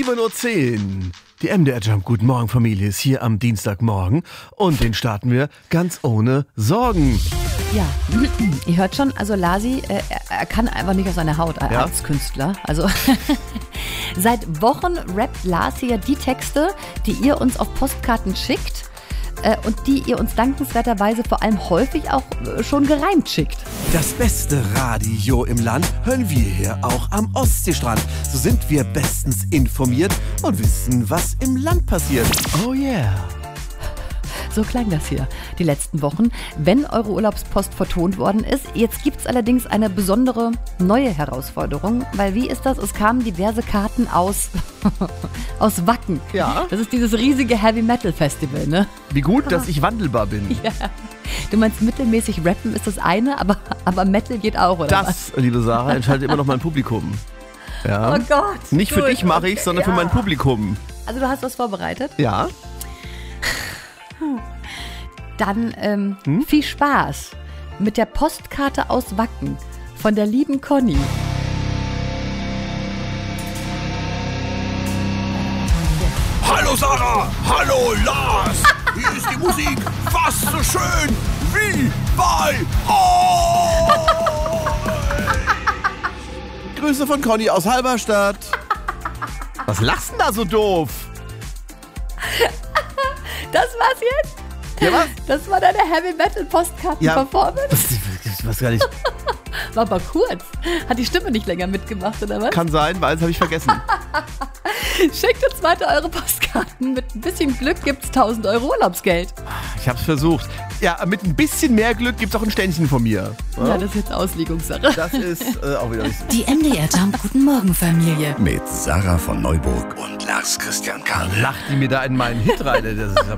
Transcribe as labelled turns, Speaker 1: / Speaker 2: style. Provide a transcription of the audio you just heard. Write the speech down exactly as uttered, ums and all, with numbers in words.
Speaker 1: sieben Uhr zehn. Die M D R Jump Guten Morgen Familie ist hier am Dienstagmorgen und den starten wir ganz ohne Sorgen.
Speaker 2: Ja, ihr hört schon, also Lasi, äh, er kann einfach nicht aus seiner Haut äh,
Speaker 1: Ja?
Speaker 2: als Künstler. Also seit Wochen rappt Lars hier die Texte, die ihr uns auf Postkarten schickt äh, und die ihr uns dankenswerterweise vor allem häufig auch äh, schon gereimt schickt.
Speaker 1: Das beste Radio im Land hören wir hier auch am Ostseestrand. So sind wir bestens informiert und wissen, was im Land passiert. Oh yeah.
Speaker 2: So klang das hier die letzten Wochen, wenn eure Urlaubspost vertont worden ist. Jetzt gibt es allerdings eine besondere neue Herausforderung, weil wie ist das? Es kamen diverse Karten aus, aus Wacken.
Speaker 1: Ja.
Speaker 2: Das ist dieses riesige Heavy Metal Festival, ne?
Speaker 1: Wie gut, dass ich wandelbar bin.
Speaker 2: Ja. Du meinst mittelmäßig rappen ist das eine, aber, aber Metal geht auch, oder was?
Speaker 1: Das, liebe Sarah, entscheidet immer noch mein Publikum. Ja.
Speaker 2: Oh Gott.
Speaker 1: Nicht für
Speaker 2: Gut,
Speaker 1: dich mache ich,
Speaker 2: okay,
Speaker 1: sondern für
Speaker 2: ja.
Speaker 1: mein Publikum.
Speaker 2: Also du hast was vorbereitet?
Speaker 1: Ja.
Speaker 2: Dann ähm,
Speaker 1: Hm?
Speaker 2: viel Spaß mit der Postkarte aus Wacken von der lieben Conny.
Speaker 3: Hallo Sarah, hallo Lars, hier ist die Musik fast so schön wie bei euch.
Speaker 1: Grüße von Conny aus Halberstadt. Was lachst denn da so doof?
Speaker 2: Das war's jetzt?
Speaker 1: Ja, was?
Speaker 2: Das war deine Heavy Metal Postkarten-Performance?
Speaker 1: Was, ich weiß gar nicht.
Speaker 2: War aber kurz. Hat die Stimme nicht länger mitgemacht, oder was?
Speaker 1: Kann sein, weil das habe ich vergessen.
Speaker 2: Schickt uns weiter eure Postkarten. Mit ein bisschen Glück gibt's tausend Euro Urlaubsgeld.
Speaker 1: Ich hab's versucht. Ja, mit ein bisschen mehr Glück gibt's auch ein Ständchen von mir.
Speaker 2: Ja, das ist jetzt Auslegungssache.
Speaker 1: Das ist äh, auch wieder nicht so.
Speaker 4: Die M D R Jump Guten Morgen Familie.
Speaker 3: Mit Sarah von Neuburg und Lars Christian Karl.
Speaker 1: Lacht die mir da in meinen Hit rein. Das ist aber